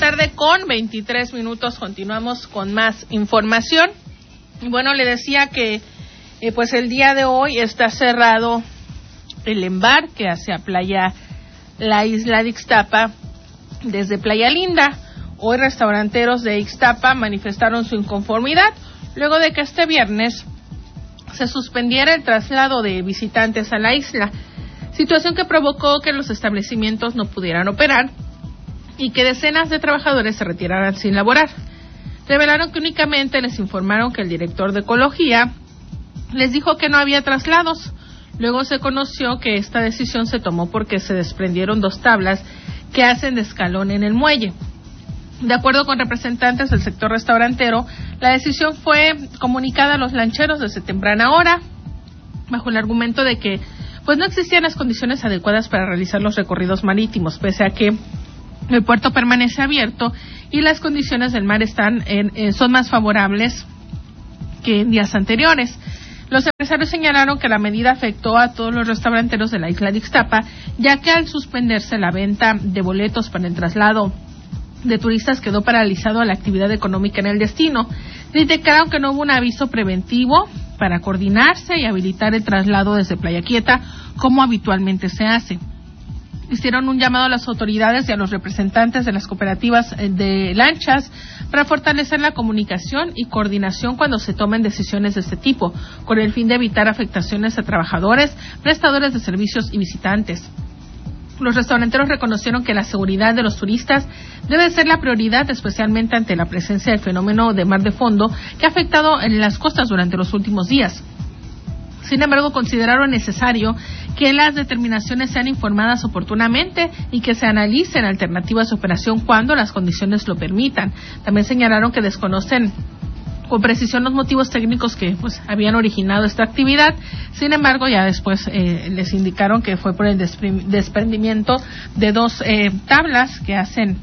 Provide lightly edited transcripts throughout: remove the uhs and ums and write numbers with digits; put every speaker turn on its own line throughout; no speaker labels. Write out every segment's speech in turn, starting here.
tarde con 23 minutos. Continuamos con más información. Y bueno, le decía que pues el día de hoy está cerrado el embarque hacia la isla de Ixtapa desde Playa Linda. Hoy restauranteros de Ixtapa manifestaron su inconformidad luego de que este viernes se suspendiera el traslado de visitantes a la isla, situación que provocó que los establecimientos no pudieran operar y que decenas de trabajadores se retiraran sin laborar. Revelaron que únicamente les informaron que el director de Ecología les dijo que no había traslados. Luego se conoció que esta decisión se tomó porque se desprendieron 2 tablas que hacen de escalón en el muelle. De acuerdo con representantes del sector restaurantero, la decisión fue comunicada a los lancheros desde temprana hora, bajo el argumento de que pues no existían las condiciones adecuadas para realizar los recorridos marítimos, pese a que el puerto permanece abierto y las condiciones del mar son más favorables que en días anteriores. Los empresarios señalaron que la medida afectó a todos los restauranteros de la isla de Ixtapa, ya que al suspenderse la venta de boletos para el traslado de turistas quedó paralizado la actividad económica en el destino. Indicaron que no hubo un aviso preventivo para coordinarse y habilitar el traslado desde Playa Quieta, como habitualmente se hace. Hicieron un llamado a las autoridades y a los representantes de las cooperativas de lanchas para fortalecer la comunicación y coordinación cuando se tomen decisiones de este tipo, con el fin de evitar afectaciones a trabajadores, prestadores de servicios y visitantes. Los restauranteros reconocieron que la seguridad de los turistas debe ser la prioridad, especialmente ante la presencia del fenómeno de mar de fondo que ha afectado en las costas durante los últimos días. Sin embargo, consideraron necesario que las determinaciones sean informadas oportunamente y que se analicen alternativas de operación cuando las condiciones lo permitan. También señalaron que desconocen con precisión los motivos técnicos que pues habían originado esta actividad. Sin embargo, ya después les indicaron que fue por el desprendimiento de 2 tablas que hacen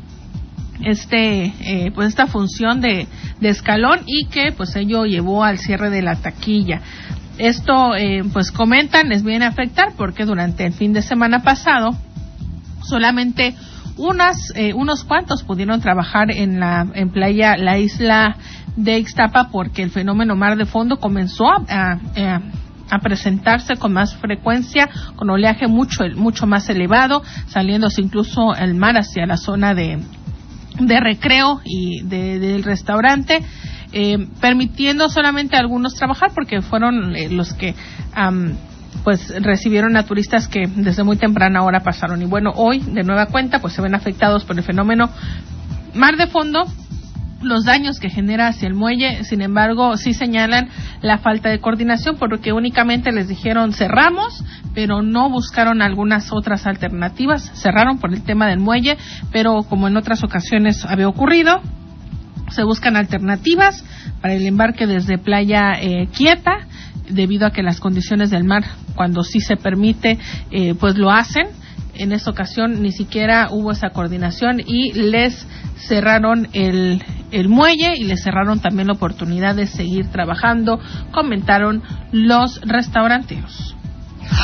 esta función de escalón y que pues ello llevó al cierre de la taquilla. Esto pues comentan les viene a afectar porque durante el fin de semana pasado solamente unos cuantos pudieron trabajar en la isla de Ixtapa porque el fenómeno mar de fondo comenzó a presentarse con más frecuencia, con oleaje mucho más elevado, saliéndose incluso el mar hacia la zona de recreo y del restaurante, permitiendo solamente a algunos trabajar porque fueron los que pues recibieron a turistas que desde muy temprana hora pasaron. Y bueno, hoy de nueva cuenta pues se ven afectados por el fenómeno mar de fondo, los daños que genera hacia el muelle. Sin embargo, sí señalan la falta de coordinación porque únicamente les dijeron cerramos, pero no buscaron algunas otras alternativas. Cerraron por el tema del muelle, pero como en otras ocasiones había ocurrido, se buscan alternativas para el embarque desde Playa Quieta, debido a que las condiciones del mar, cuando sí se permite, pues lo hacen. En esta ocasión ni siquiera hubo esa coordinación y les cerraron el muelle y les cerraron también la oportunidad de seguir trabajando, comentaron los restauranteros.